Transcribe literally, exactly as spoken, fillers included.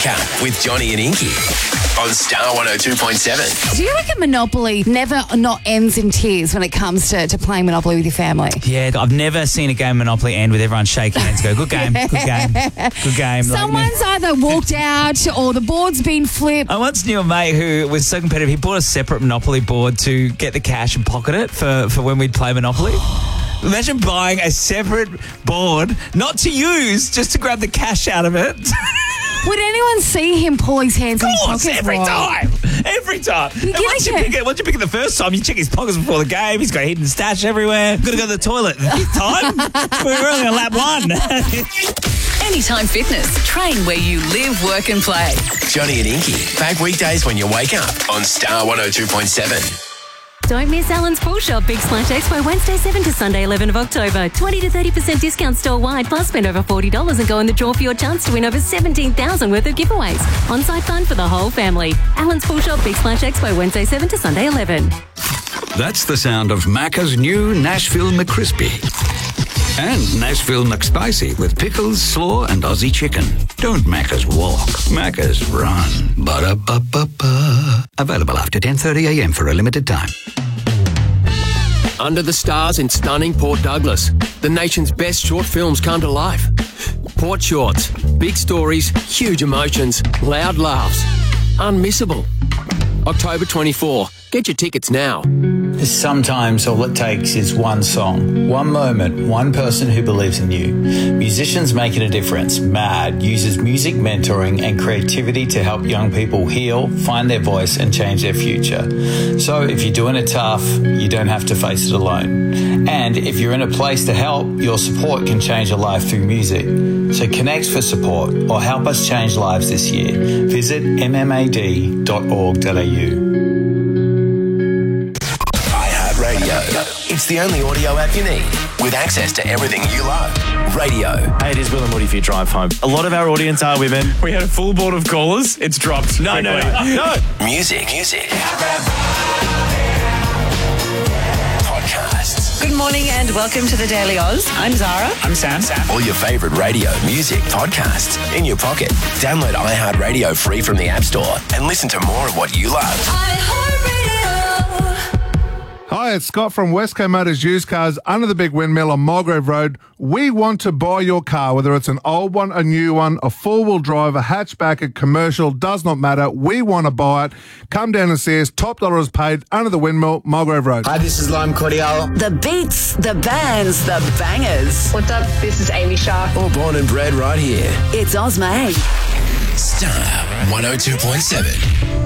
Wake Up with Johnny and Inky on Star one oh two point seven. Do you reckon Monopoly never not ends in tears when it comes to, to playing Monopoly with your family? Yeah, I've never seen a game of Monopoly end with everyone shaking hands and go, good game, good game, good game. Someone's like, either walked out or the board's been flipped. I once knew a mate who was so competitive, he bought a separate Monopoly board to get the cash and pocket it for, for when we'd play Monopoly. Imagine buying a separate board, not to use, just to grab the cash out of it. Would anyone see him pull his hands in his pockets? Every Roy? time. Every time. And once you, pick it, once you pick it the first time, you check his pockets before the game. He's got a hidden stash everywhere. Got to go to the toilet. The fifth time? We're only on lap one. Anytime Fitness. Train where you live, work and play. Johnny and Inky, back weekdays when you wake up on Star one oh two point seven. Don't miss Alan's Pool Shop Big Splash Expo Wednesday seventh to Sunday eleventh of October. twenty to thirty percent discount store-wide, plus spend over forty dollars and go in the draw for your chance to win over seventeen thousand dollars worth of giveaways. On-site fun for the whole family. Alan's Pool Shop Big Splash Expo Wednesday seventh to Sunday eleventh. That's the sound of Macca's new Nashville McCrispy. And Nashville McSpicy with pickles, slaw and Aussie chicken. Don't Macca's walk, Macca's run. Ba-da-ba-ba-ba. Available after ten thirty a m for a limited time. Under the stars in stunning Port Douglas, the nation's best short films come to life. Port Shorts. Big stories, huge emotions, loud laughs. Unmissable. October twenty-fourth. Get your tickets now. Sometimes all it takes is one song, one moment, one person who believes in you. Musicians Making a Difference, MAD, uses music mentoring and creativity to help young people heal, find their voice and change their future. So if you're doing it tough, you don't have to face it alone. And if you're in a place to help, your support can change a life through music. So connect for support or help us change lives this year. Visit m m a d dot org dot a u. It's the only audio app you need with access to everything you love. Radio. Hey, it is Will and Woody for your drive home. A lot of our audience are women. We had a full board of callers. It's dropped. No, no, no, no. Music. Music. Podcasts. Good morning and welcome to the Daily Oz. I'm Zara. I'm Sam. Sam. All your favourite radio, music, podcasts in your pocket. Download iHeartRadio free from the App Store and listen to more of what you love. Hi, it's Scott from Westco Motors Used Cars under the big windmill on Mulgrave Road. We want to buy your car, whether it's an old one, a new one, a four-wheel drive, a hatchback, a commercial, does not matter. We want to buy it. Come down and see us. Top dollar is paid under the windmill, Mulgrave Road. Hi, this is Lime Cordial. The beats, the bands, the bangers. What's up? This is Amy Sharp. All born and bred right here. It's Oz May. Star one oh two point seven.